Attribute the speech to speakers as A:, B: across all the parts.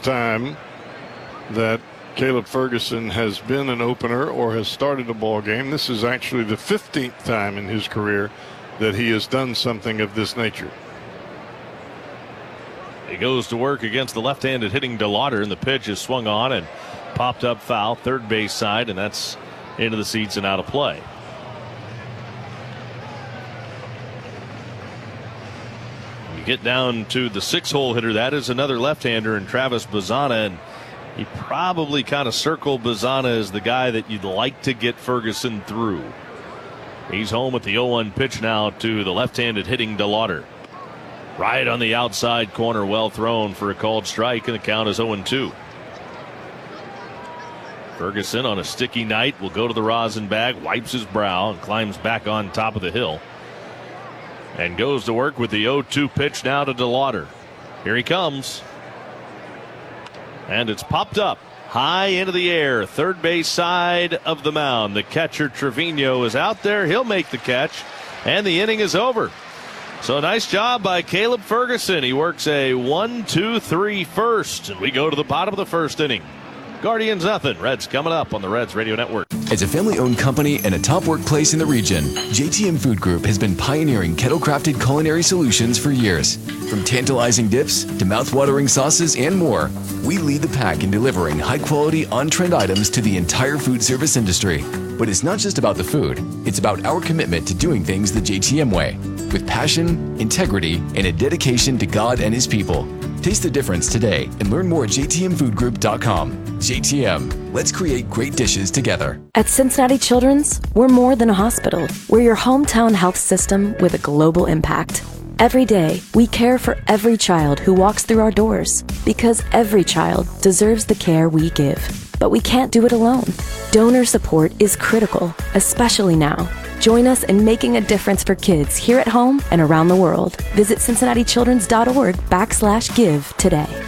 A: time that Caleb Ferguson has been an opener or has started a ball game. This is actually the 15th time in his career that he has done something of this nature.
B: He goes to work against the left-handed hitting DeLauder, and the pitch is swung on and popped up foul, third base side, and that's into the seats and out of play. You get down to the 6-hole hitter. That is another left-hander, and Travis Bazzana, and he probably kind of circled Bazzana as the guy that you'd like to get Ferguson through. He's home with the 0-1 pitch now to the left-handed hitting DeLauder. Right on the outside corner, well thrown for a called strike, and the count is 0-2. Ferguson on a sticky night will go to the rosin bag, wipes his brow, and climbs back on top of the hill. And goes to work with the 0-2 pitch now to DeLauder. Here he comes. And it's popped up high into the air, third base side of the mound. The catcher Trevino is out there. He'll make the catch, and the inning is over. So nice job by Caleb Ferguson. He works a 1-2-3 first, and we go to the bottom of the first inning. Guardians nothing. Reds coming up on the Reds Radio Network.
C: As a family-owned company and a top workplace in the region, JTM Food Group has been pioneering kettle-crafted culinary solutions for years. From tantalizing dips to mouth-watering sauces and more, we lead the pack in delivering high-quality, on-trend items to the entire food service industry. But it's not just about the food. It's about our commitment to doing things the JTM way, with passion, integrity, and a dedication to God and His people. Taste the difference today and learn more at jtmfoodgroup.com. JTM, let's create great dishes together.
D: At Cincinnati Children's, we're more than a hospital. We're your hometown health system with a global impact. Every day, we care for every child who walks through our doors because every child deserves the care we give. But we can't do it alone. Donor support is critical, especially now. Join us in making a difference for kids here at home and around the world. Visit CincinnatiChildren's.org/give today.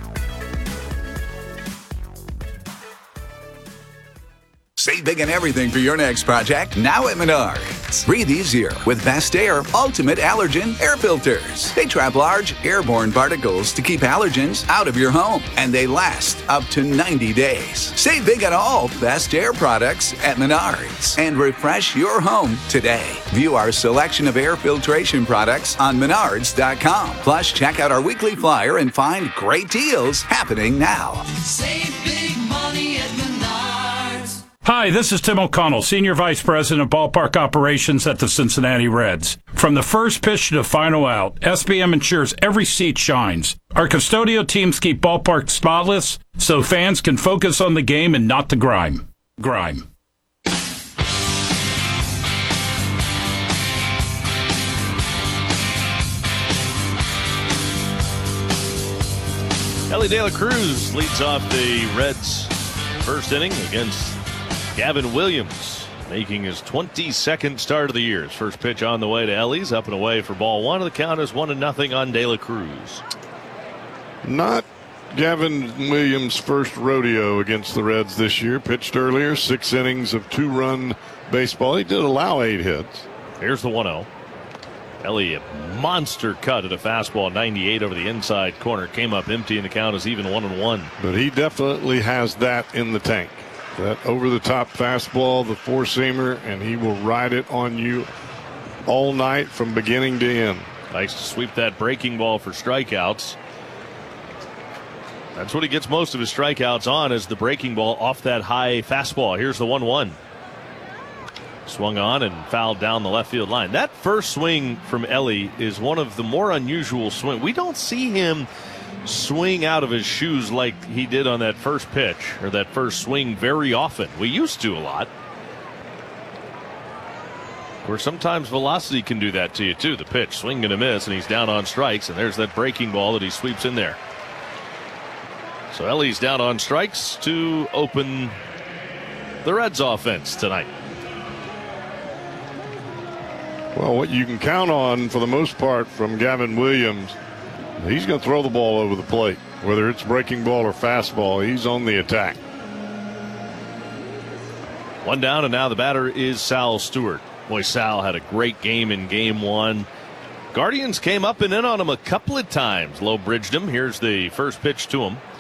E: Save big on everything for your next project now at Menards. Breathe easier with Best Air Ultimate Allergen Air Filters. They trap large airborne particles to keep allergens out of your home, and they last up to 90 days. Save big on all Best Air products at Menards and refresh your home today. View our selection of air filtration products on Menards.com. Plus, check out our weekly flyer and find great deals happening now.
F: Save big money at Menards.
G: Hi, this is Tim O'Connell, Senior Vice President of Ballpark Operations at the Cincinnati Reds. From the first pitch to the final out, SBM ensures every seat shines. Our custodial teams keep ballparks spotless so fans can focus on the game and not the grime.
B: Elly De La Cruz leads off the Reds' first inning against Gavin Williams, making his 22nd start of the year. His first pitch on the way to Ellie's, up and away for ball one. The count is 1-0 on De La Cruz.
A: Not Gavin Williams' first rodeo against the Reds this year. Pitched earlier, 6 innings of 2-run baseball. He did allow 8 hits.
B: Here's the 1-0. Ellie, a monster cut at a fastball, 98 over the inside corner. Came up empty, and the count is even 1-1.
A: But he definitely has that in the tank. That over-the-top fastball, the four-seamer, and he will ride it on you all night from beginning to end.
B: Nice to sweep that breaking ball for strikeouts. That's what he gets most of his strikeouts on, is the breaking ball off that high fastball. Here's the 1-1. Swung on and fouled down the left field line. That first swing from Elly is one of the more unusual swings. We don't see him swing out of his shoes like he did on that first pitch or that first swing very often. We used to a lot. Of course, sometimes velocity can do that to you too. The pitch, swing and a miss, and he's down on strikes, and there's that breaking ball that he sweeps in there. So Elly's down on strikes to open the Reds offense tonight.
A: Well, what you can count on for the most part from Gavin Williams, he's going to throw the ball over the plate. Whether it's breaking ball or fastball, he's on the attack.
B: One down, and now the batter is Sal Stewart. Boy, Sal had a great game in game one. Guardians came up and in on him a couple of times. Low bridged him. Here's the first pitch to him.